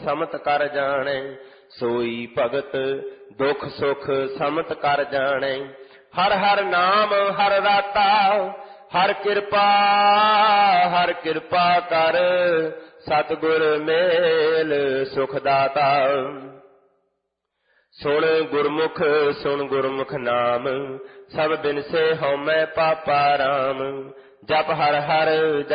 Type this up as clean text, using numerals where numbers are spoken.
ਸਮਤ ਕਰ ਜਾਣੈ। ਸੋਈ ਭਗਤ ਦੁਖ ਸੁਖ ਸਮਤ ਕਰ ਜਾਣੈ। ਹਰ ਹਰ ਨਾਮ ਹਰ ਰਾਤਾ, ਹਰ ਕਿਰਪਾ ਕਰ। ਸਤਿਗੁਰ ਮੇਲ ਸੁਖ ਦਾਤਾ। ਸੁਣ ਗੁਰਮੁਖ ਨਾਮ, ਸਭ ਬਿਨਸੇ ਹਉਮੈ ਪਾਪਾ ਰਾਮ। ਜਪ ਹਰ ਹਰ